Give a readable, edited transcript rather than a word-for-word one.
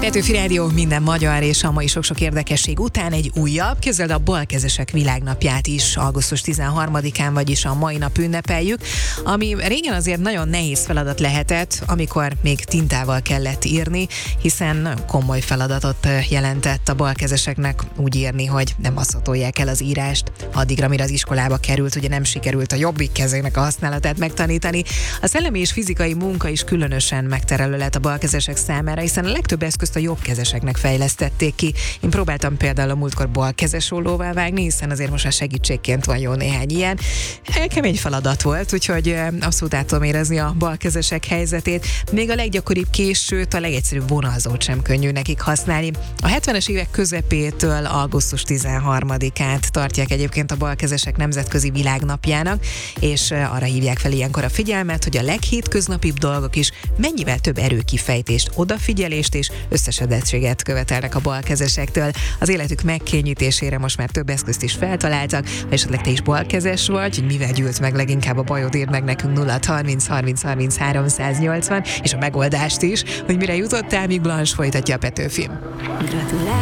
Petőfi Rádió minden magyar és a mai sok-sok érdekesség után egy újabb, képzeld a balkezesek világnapját is augusztus 13-án, vagyis a mai nap ünnepeljük, ami régen azért nagyon nehéz feladat lehetett, amikor még tintával kellett írni, hiszen komoly feladatot jelentett a balkezeseknek úgy írni, hogy nem asszatolják el az írást. Addigra, mire az iskolába került, ugye nem sikerült a jobbik kezének a használatát megtanítani. A szellemi és fizikai munka is különösen megterelő lett a balkezesek számára, hiszen a legtöbb eszközt a jobbkezeseknek fejlesztették ki. Én próbáltam például a múltkor balkezes ollóval vágni, hiszen azért most már segítségként van jó néhány ilyen. Kemény feladat volt, úgyhogy abszolút át tudom érezni a balkezesek helyzetét. Még a leggyakoribb kés, sőt a legegyszerűbb vonalzót sem könnyű nekik használni. A 70-es évek közepétől augusztus 13-át tartják egyébként a balkezesek nemzetközi világnapjának, és arra hívják fel ilyenkor a figyelmet, hogy a leghétköznapibb dolgok is mennyivel több erőkifejtést, odafigyelést és összesedettséget követelnek a balkezesektől. Az életük megkényítésére most már több eszközt is feltaláltak, ha esetleg te is balkezes vagy, hogy mivel gyűlt meg leginkább a bajod, írd meg nekünk 0-30 30 30 380, és a megoldást is, hogy mire jutottál, míg Blanche folytatja a Petőfi. Gratulálok!